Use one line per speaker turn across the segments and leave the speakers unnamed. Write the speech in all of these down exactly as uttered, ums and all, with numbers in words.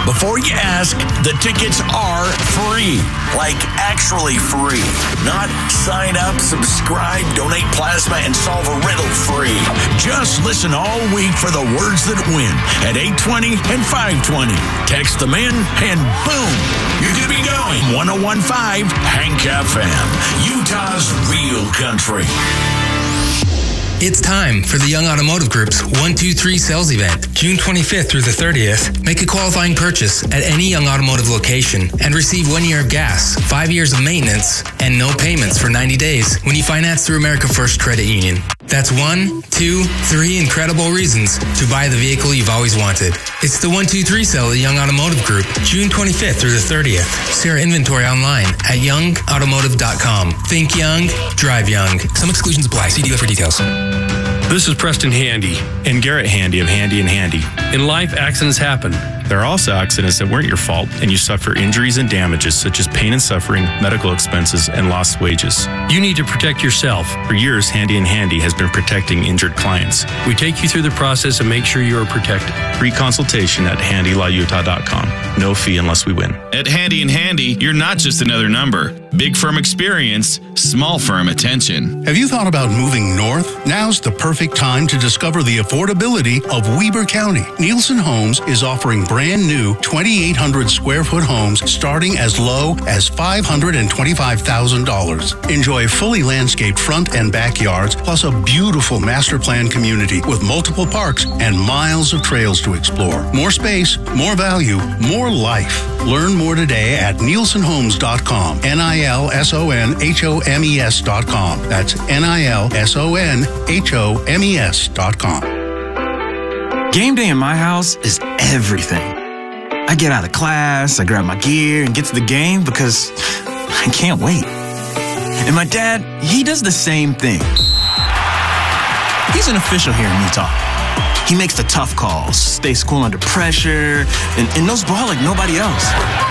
Before you ask, the tickets are free. Like, actually free. Not sign up, subscribe, donate plasma, and solve a riddle free. Just listen all week for the words that win at eight twenty and five twenty. Text them in, and boom, you could be going. one oh one point five Hank F M, Utah's real country.
It's time for the Young Automotive Group's one two three sales event, June twenty-fifth through the thirtieth. Make a qualifying purchase at any Young Automotive location and receive one year of gas, five years of maintenance, and no payments for ninety days when you finance through America First Credit Union. That's one, two, three incredible reasons to buy the vehicle you've always wanted. It's the one two three sale at the Young Automotive Group, June twenty-fifth through the thirtieth. See our inventory online at young automotive dot com. Think young, drive young. Some exclusions apply. See dealer for details.
This is Preston Handy and Garrett Handy of Handy and Handy. In life, accidents happen. There are also accidents that weren't your fault, and you suffer injuries and damages such as pain and suffering, medical expenses, and lost wages. You need to protect yourself. For years, Handy and Handy has been protecting injured clients. We take you through the process and make sure you are protected. Free consultation at handy law utah dot com. No fee unless we win.
At Handy and Handy, you're not just another number. Big firm experience, small firm attention.
Have you thought about moving north? Now's the perfect time to discover the affordability of Weber County. Nielsen Homes is offering brand new twenty-eight hundred square foot homes starting as low as five hundred twenty-five thousand dollars. Enjoy fully landscaped front and backyards, plus a beautiful master plan community with multiple parks and miles of trails to explore. More space, more value, more life. Learn more today at nielsen homes dot com. N I L S O N H O M E S dot com. That's N I L S O N H O M E S dot com.
Game day in my house is everything. I get out of class, I grab my gear and get to the game because I can't wait. And my dad, he does the same thing. He's an official here in Utah. He makes the tough calls, stays cool under pressure, and, and knows ball like nobody else.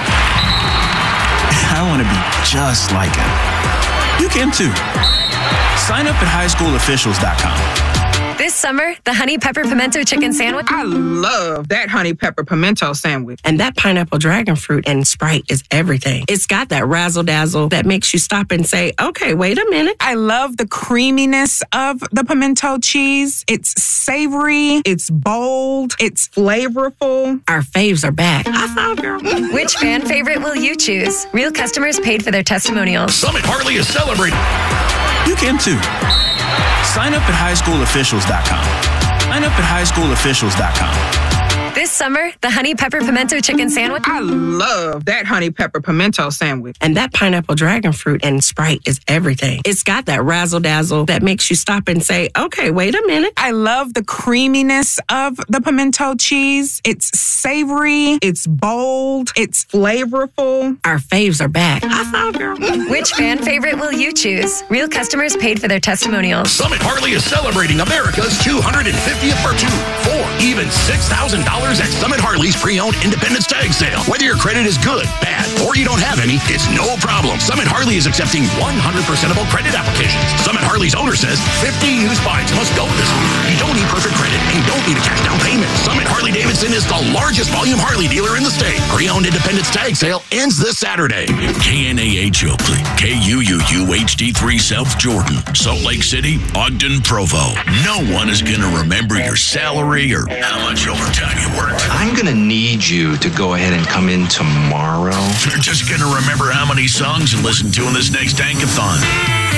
I want to be just like him. You can too. Sign up at high school officials dot com.
This summer, the Honey Pepper Pimento Chicken Sandwich.
I love that Honey Pepper Pimento Sandwich.
And that pineapple dragon fruit and Sprite is everything. It's got that razzle-dazzle that makes you stop and say, okay, wait a minute.
I love the creaminess of the pimento cheese. It's savory, it's bold, it's flavorful.
Our faves are back. I found girl.
Which fan favorite will you choose? Real customers paid for their testimonials.
Summit Harley is celebrating.
You can too. Sign up at high school officials dot com. Sign up at high school officials dot com.
This summer, the Honey Pepper Pimento Chicken Sandwich.
I love that Honey Pepper Pimento Sandwich.
And that pineapple dragon fruit and Sprite is everything. It's got that razzle-dazzle that makes you stop and say, okay, wait a minute.
I love the creaminess of the pimento cheese. It's savory, it's bold, it's flavorful.
Our faves are back. I found girl.
Which fan favorite will you choose? Real customers paid for their testimonials.
Summit Harley is celebrating America's two hundred fiftieth for two, four, even six thousand dollars at Summit Harley's pre-owned Independence Tag Sale. Whether your credit is good, bad, or you don't have any, it's no problem. Summit Harley is accepting one hundred percentable credit applications. Summit Harley's owner says fifty used buys must go this week. You don't need perfect credit and you don't need a cash down payment. Summit Harley Davidson is the largest volume Harley dealer in the state. Pre-owned Independence Tag Sale ends this Saturday. K N A H Oakley, K U U U H D three South Jordan, Salt Lake City, Ogden, Provo. No one is going to remember your salary or how much overtime you worked.
I'm going to need you to go ahead and come in tomorrow.
You're just going to remember how many songs and listen to in this next Tankathon.